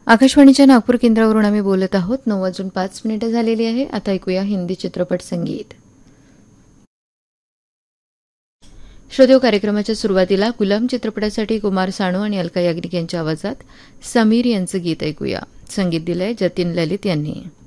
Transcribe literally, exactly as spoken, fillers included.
आकाशवाणीच्या नागपूर केंद्रावरून आम्ही बोलत आहोत. नऊ वाजून पाच मिनिटं झालेली आहे. आता ऐकूया हिंदी चित्रपट संगीत. श्रोतेहो, कार्यक्रमाच्या सुरुवातीला गुलाम चित्रपटासाठी कुमार सानू आणि अलका याग्निक यांच्या आवाजात समीर यांचं गीत ऐकूया. संगीत दिलंय जतीन ललित यांनी.